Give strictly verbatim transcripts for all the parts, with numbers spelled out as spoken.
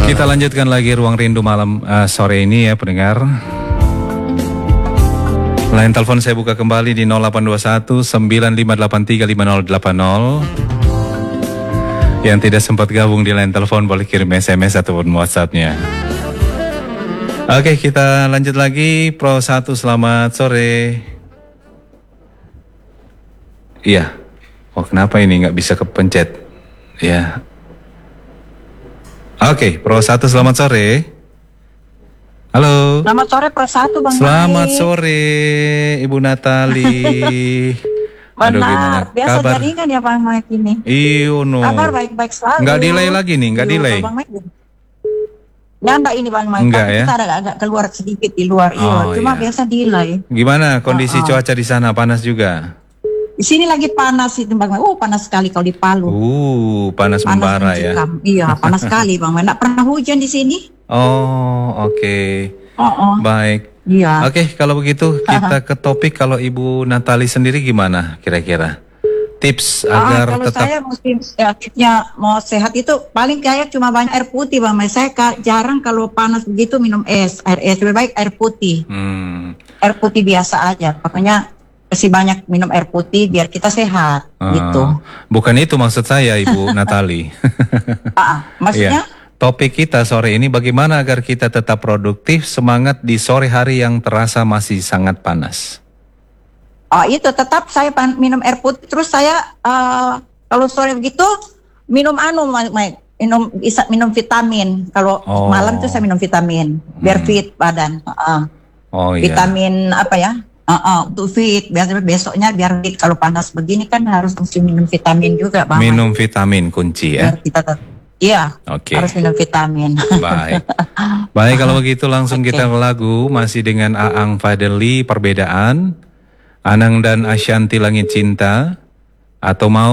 Kita lanjutkan lagi Ruang Rindu malam uh, sore ini ya pendengar. Line telepon saya buka kembali di nol delapan dua satu sembilan lima delapan tiga lima nol delapan nol. Yang tidak sempat gabung di line telepon boleh kirim S M S ataupun WhatsApp-nya. Oke, kita lanjut lagi. Pro satu, selamat sore. Iya. Oh, kenapa ini nggak bisa kepencet? Ya. Oke, Pro satu, selamat sore. Halo. Selamat sore Pro satu, Bang Selamat Mike. sore Ibu Natali. Aduh, gimana? Benar, biasa Kabar? jaringan ya Bang Mike ini. Iyo no. Kabar baik-baik selalu. Nggak delay lagi nih, nggak Iya, delay. Bang Mike. Nyanda ini Bang Mike. Enggak Kan ya? Kita agak, agak keluar sedikit di luar. Iya, Oh, cuma iya. biasa delay. Gimana kondisi Oh, oh. cuaca di sana? Panas juga? Di sini lagi panas itu Bang Mike. Oh, panas sekali kalau di Palu. Uh, panas membara ya. mencekam. Iya, panas sekali Bang Mike. Nggak pernah hujan di sini. Oh, oke. Oh, oh. Baik. Iya. Oke, kalau begitu kita ke topik. Kalau Ibu Natali sendiri gimana kira-kira? Tips Ah, agar kalau tetap... saya mesti sakitnya mau sehat itu paling kayak cuma banyak air putih Bang Mike. Saya ka- jarang kalau panas begitu minum es, air es lebih baik air putih. Hmm, Air putih biasa aja. Pokoknya mesti banyak minum air putih biar kita sehat ah, gitu. bukan itu maksud saya, Ibu Natali. Ah, maksudnya Iya. Topik kita sore ini bagaimana agar kita tetap produktif, semangat di sore hari yang terasa masih sangat panas. oh itu tetap saya pan- minum air putih terus saya eh, kalau sore begitu minum anu Mike, Mike. minum bisa minum vitamin. Kalau Oh. malam tuh saya minum vitamin biar Hmm. fit badan. Ah. Oh iya. Vitamin apa ya? Uh, uh, untuk fit, biar besoknya biar fit. Kalau panas begini kan harus mesti minum vitamin juga, Bang. Minum vitamin kunci ya. Biar kita tetap, iya, Oke. harus minum vitamin. Baik. Baik, kalau begitu langsung Oke. kita ke lagu masih dengan Aang Fadeli Perbedaan, Anang dan Ashanti Langit Cinta, atau mau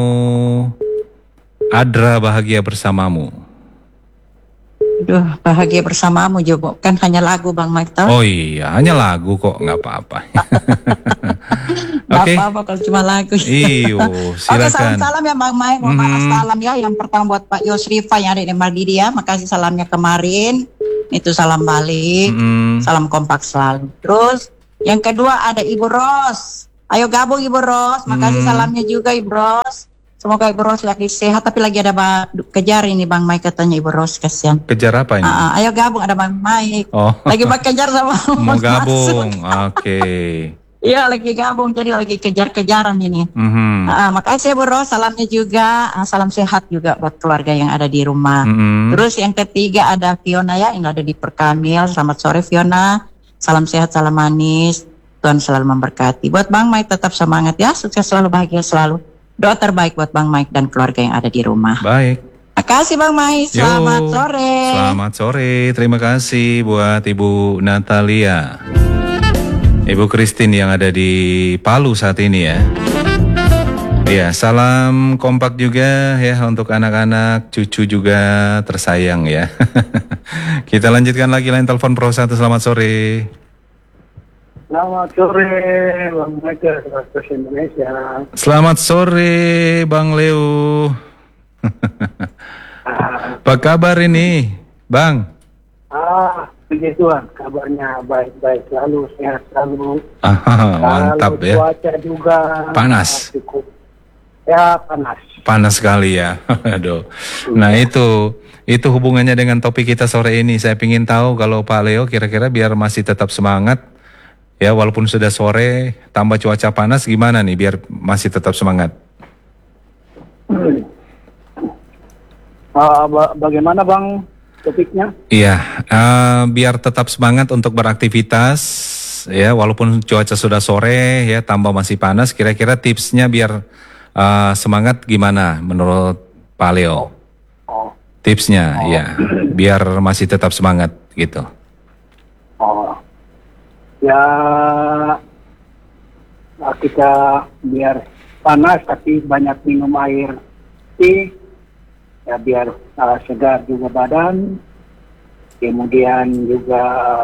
Adra Bahagia Bersamamu. Aduh, bahagia bersamamu juga. Kan hanya lagu, Bang Mike. Tahu? Oh iya, hanya lagu kok, nggak apa-apa. Nggak Oke. apa-apa kalau cuma lagu. Iyo, Oke, silakan. salam-salam ya Bang Mike. Mau Mhm. salam ya. Yang pertama buat Pak Yosrifa yang ada di Mardiri ya. Makasih salamnya kemarin. Itu salam balik. Mm-mm. Salam kompak selalu. Terus yang kedua ada Ibu Ros. Ayo gabung Ibu Ros. Makasih Hmm. salamnya juga Ibu Ros. Semoga Ibu Ros lagi sehat. Tapi lagi ada ba- kejar ini Bang Mike katanya Ibu Ros, kasihan. Kejar apa ini? Ah, ah, ayo gabung ada Bang Mike. Oh, Lagi bak kejar sama mau Mas gabung. Masud. Oke. Iya lagi gabung jadi lagi kejar-kejaran ini. Mhm. Ah, makasih Bu Ros, salamnya juga, ah, salam sehat juga buat keluarga yang ada di rumah. Mhm. Terus yang ketiga ada Fiona ya, yang ada di Perkamil. Selamat sore Fiona, salam sehat, salam manis, Tuhan selalu memberkati. Buat Bang Mike tetap semangat ya, sukses selalu, bahagia selalu. Doa terbaik buat Bang Mike dan keluarga yang ada di rumah. Baik. Makasih Bang Mike, selamat Yo, sore. Selamat sore. Terima kasih buat Ibu Natalia. Ibu Christine yang ada di Palu saat ini ya. Iya, salam kompak juga ya untuk anak-anak, cucu juga tersayang ya. Kita lanjutkan lagi line telepon Pro satu, selamat sore. Selamat sore, Bang Michael, Sebastian Indonesia. Selamat sore Bang Leo. Ah, Apa kabar ini, Bang? ah, puji Tuhan, kabarnya baik-baik selalu, sehat selalu. Ah, mantap Lalu ya. Cuaca juga Panas. cukup, ya panas. Panas sekali ya. Aduh. Nah itu itu hubungannya dengan topik kita sore ini. Saya ingin tahu kalau Pak Leo kira-kira biar masih tetap semangat ya walaupun sudah sore tambah cuaca panas gimana nih biar masih tetap semangat. Ah, ba- bagaimana Bang topiknya? Iya, eh, biar tetap semangat untuk beraktivitas ya walaupun cuaca sudah sore ya tambah masih panas. Kira-kira tipsnya biar eh, semangat gimana menurut Pak Leo? Oh, Tipsnya ya biar masih tetap semangat gitu. oh, ya nah, kita biar panas tapi banyak minum air putih. Ya biar uh, segar juga badan, kemudian juga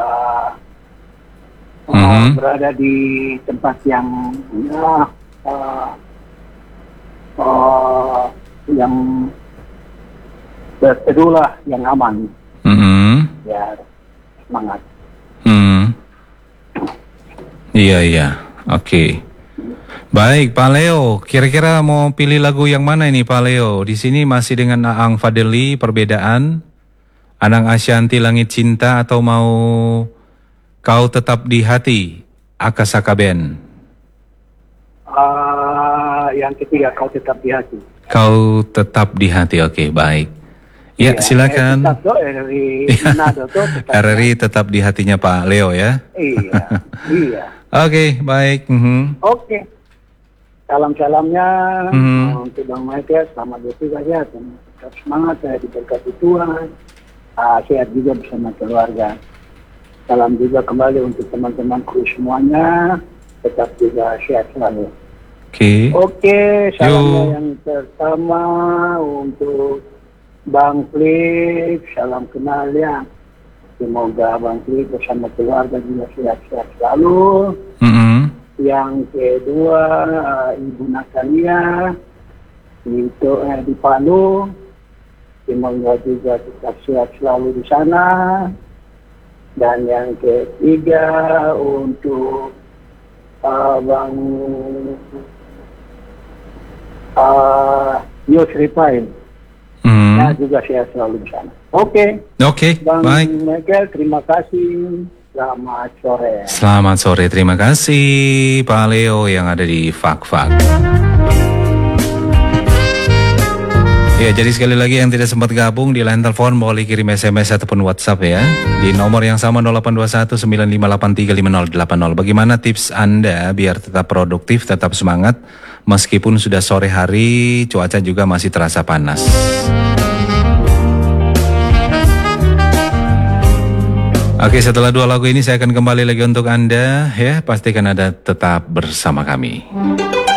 uh, Mhm. berada di tempat yang ya, uh, uh, yang berteduhlah yang aman, Mm-mm. biar semangat. Hmm. Iya, iya. Oke. Baik, Pak Leo. Kira-kira mau pilih lagu yang mana ini, Pak Leo? Di sini masih dengan Aang Fadeli, Perbedaan, Anang Ashanti, Langit Cinta, atau mau Kau Tetap di Hati, Akasaka Band? Ah, yang ketiga, Kau Tetap di Hati. Kau Tetap di Hati. Oke, baik. Ya, Iya, silakan. eh, tetap tuh, R R I Manado tuh tetap. R R I tetap di hatinya Pak Leo ya. Iya, iya. Oke, baik. Mhm. Oke. Salam-salamnya Hmm. untuk Bang Michael, selamat bertugas ya. Tetap semangat ya, diberkati Tuhan. Ah, sehat juga bersama keluarga. Salam juga kembali untuk teman-teman kru semuanya. Tetap juga sehat selalu. Oke. Oke, salamnya Yo. yang pertama untuk Bang Flip, salam kenal ya. Semoga Bang Flip bersama keluarga juga sehat-sehat selalu. Mhm. Yang kedua, uh, Ibu Natalia itu eh, di Palu. Semoga juga tetap sehat selalu di sana. Dan yang ketiga untuk uh, Bang uh, Yusri Pain. Mhm. Ya, juga sehat selalu di sana. Oke, Oke, Bang baik. Michael, terima kasih. Selamat sore. Selamat sore, terima kasih Pak Leo yang ada di Fak-Fak. Ya, jadi sekali lagi yang tidak sempat gabung di line telepon boleh kirim S M S ataupun WhatsApp ya. Di nomor yang sama nol delapan dua satu sembilan lima delapan tiga lima nol delapan nol. Bagaimana tips Anda biar tetap produktif, tetap semangat meskipun sudah sore hari, cuaca juga masih terasa panas. Oke, setelah dua lagu ini saya akan kembali lagi untuk Anda ya. Pastikan Anda tetap bersama kami.